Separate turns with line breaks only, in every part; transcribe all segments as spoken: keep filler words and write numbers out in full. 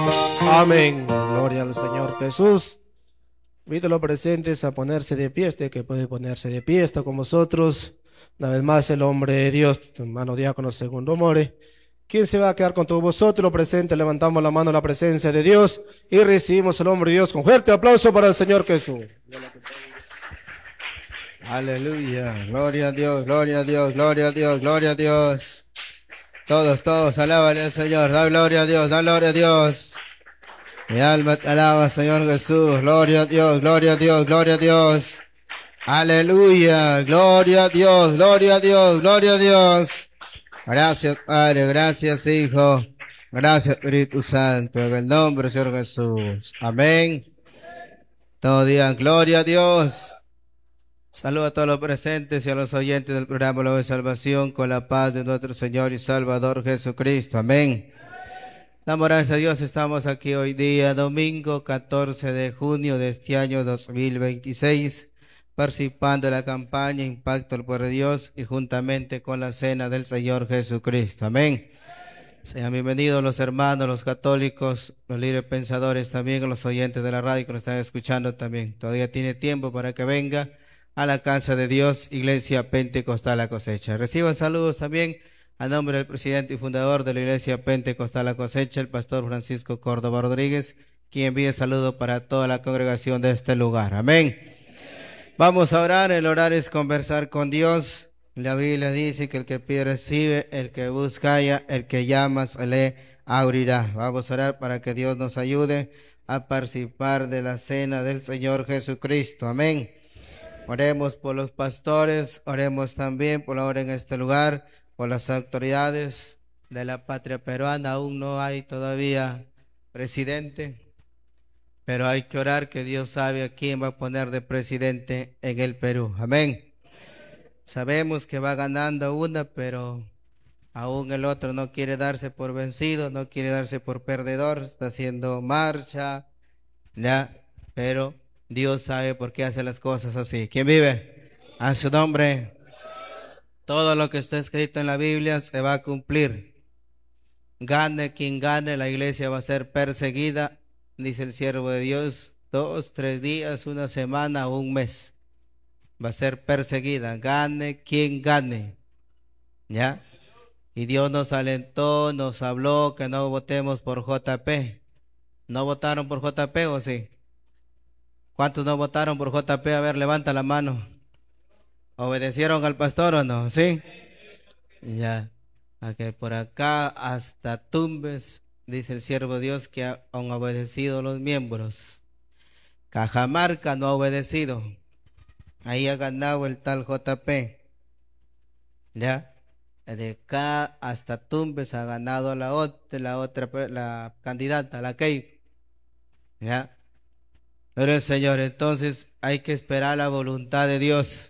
Amén. Gloria al Señor Jesús. Invito a los presentes a ponerse de pie. Usted que puede ponerse de pie, está con vosotros. Una vez más el hombre de Dios, hermano diácono segundo More. ¿Quién se va a quedar con todos vosotros? Los presentes, levantamos la mano en la presencia de Dios y recibimos el hombre de Dios con fuerte aplauso para el Señor Jesús.
Aleluya, gloria a Dios, gloria a Dios, gloria a Dios, gloria a Dios. Todos, todos, alábale al Señor, da gloria a Dios, da gloria a Dios. Mi alma te alaba, Señor Jesús, gloria a Dios, gloria a Dios, gloria a Dios. Aleluya, gloria a Dios, gloria a Dios, gloria a Dios. Gracias, Padre, gracias, Hijo, gracias, Espíritu Santo, en el nombre del Señor Jesús. Amén. Todos digan, gloria a Dios. Saludo a todos los presentes y a los oyentes del programa La Voz de Salvación con la paz de nuestro Señor y Salvador Jesucristo. Amén. Damos gracias a Dios, estamos aquí hoy día, domingo catorce de junio de este año dos mil veintiséis, participando en la campaña Impacto al Pueblo de Dios y juntamente con la cena del Señor Jesucristo. Amén. Sean bienvenidos los hermanos, los católicos, los libres pensadores, también los oyentes de la radio que nos están escuchando también. Todavía tiene tiempo para que venga a la casa de Dios, Iglesia Pentecostal La Cosecha. Reciban saludos también a nombre del presidente y fundador de la Iglesia Pentecostal La Cosecha, el pastor Francisco Córdoba Rodríguez, quien envía saludos para toda la congregación de este lugar. Amén. Vamos a orar. El orar es conversar con Dios. La Biblia dice que el que pide recibe, el que busca halla, el que llama se le abrirá. Vamos a orar para que Dios nos ayude a participar de la cena del Señor Jesucristo. Amén. Oremos por los pastores, oremos también por la hora en este lugar, por las autoridades de la patria peruana. Aún no hay todavía presidente, pero hay que orar que Dios sabe a quién va a poner de presidente en el Perú. Amén. Sabemos que va ganando una, pero aún el otro no quiere darse por vencido, no quiere darse por perdedor, está haciendo marcha, ya, pero Dios sabe por qué hace las cosas así. ¿Quién vive? A su nombre. Todo lo que está escrito en la Biblia se va a cumplir. Gane quien gane, la iglesia va a ser perseguida, dice el siervo de Dios, dos, tres días, una semana o un mes. Va a ser perseguida, gane quien gane. ¿Ya? Y Dios nos alentó, nos habló que no votemos por J P. ¿No votaron por J P o sí? ¿Cuántos no votaron por J P? A ver, levanta la mano. ¿Obedecieron al pastor o no? ¿Sí? Ya. Porque por acá hasta Tumbes, dice el siervo de Dios, que han obedecido los miembros. Cajamarca no ha obedecido. Ahí ha ganado el tal J P. Ya. De acá hasta Tumbes ha ganado la otra, la otra, la candidata, la Key. Ya. Pero el Señor, entonces hay que esperar la voluntad de Dios.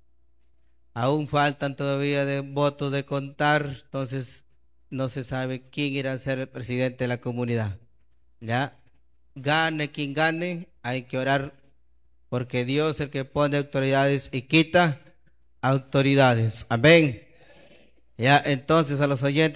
Aún faltan todavía de votos de contar, entonces no se sabe quién irá a ser el presidente de la comunidad. Ya, gane quien gane, hay que orar porque Dios es el que pone autoridades y quita autoridades. Amén. Ya, entonces a los oyentes